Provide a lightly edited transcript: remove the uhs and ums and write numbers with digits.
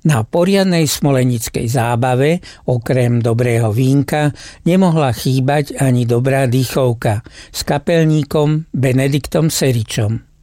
Na poriadnej smolenickej zábave, okrem dobrého vínka, nemohla chýbať ani dobrá dýchovka s kapelníkom Benediktom Seričom.